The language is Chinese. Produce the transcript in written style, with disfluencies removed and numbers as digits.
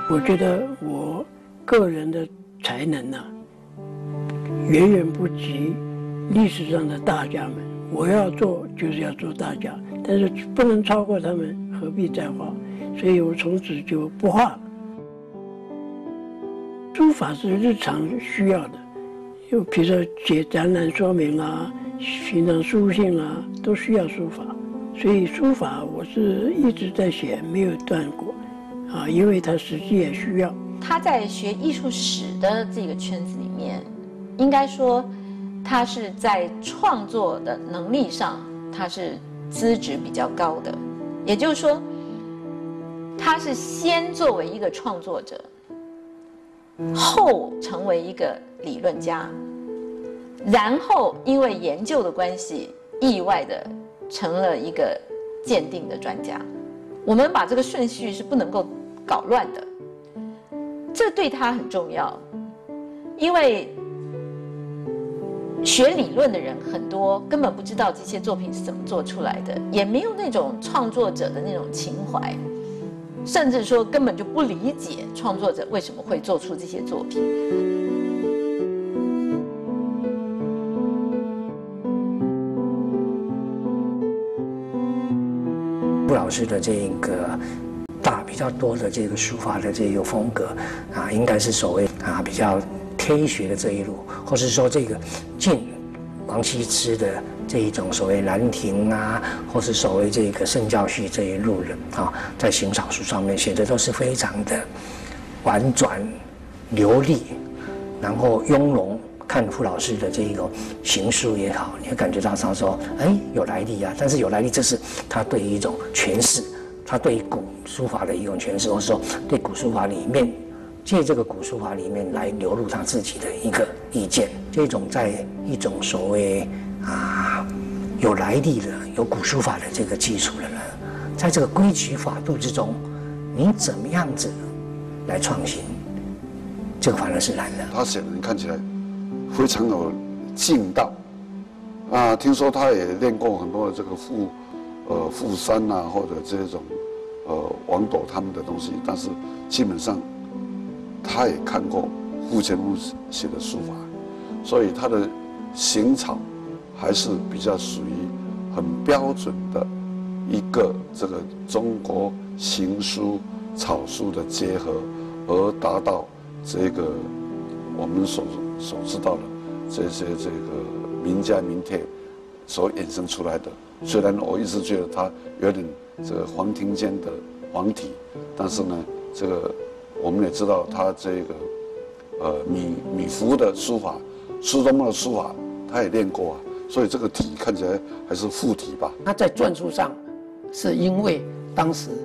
我觉得我个人的才能呢、远远不及历史上的大家们。我要做就是要做大家，但是不能超过他们，何必再画？所以我从此就不画了。书法是日常需要的，就比如说写展览说明啊，平常书信啊，都需要书法。所以书法我是一直在写，没有断过，啊，因为它实际也需要。 他在学艺术史的这个圈子里面，应该说，他是在创作的能力上，他是资质比较高的。也就是说，他是先作为一个创作者，后成为一个理论家，然后因为研究的关系，意外的成了一个鉴定的专家。我们把这个顺序是不能够搞乱的。这对他很重要，因为学理论的人很多，根本不知道这些作品是怎么做出来的，也没有那种创作者的那种情怀，甚至说根本就不理解创作者为什么会做出这些作品。 傅老师的这个比较多的这个书法的这个风格啊，应该是所谓比较贴学的这一路，或是说这个晋王羲之的这一种所谓兰亭啊，或是所谓这个圣教序这一路人啊，在行草书上面写的都是非常的婉转流利，然后雍容。看傅老师的这一种行书也好，你会感觉到他说，哎，有来历啊。但是有来历，这是他对于一种诠释，他对古书法的一种诠释，或者说对古书法里面，借这个古书法里面来流露他自己的一个意见。这种在一种所谓有来历的、有古书法的这个基础的人，在这个规矩法度之中，你怎么样子来创新，这个反而是难的。 他写的人看起来非常有劲道啊！听说他也练过很多的这个富山啊，或者这种王铎他们的东西，但是基本上他也看过傅乾夫写的书法，所以他的行草还是比较属于很标准的一个这个中国行书草书的结合，而达到这个我们所知道的这些这个名家名帖所衍生出来的。虽然我一直觉得它有点这个黄庭坚的黄体，但是呢，这个我们也知道他这个米芾的书法、苏东坡的书法，他也练过啊，所以这个体看起来还是附体吧。 他在篆书上，是因为当时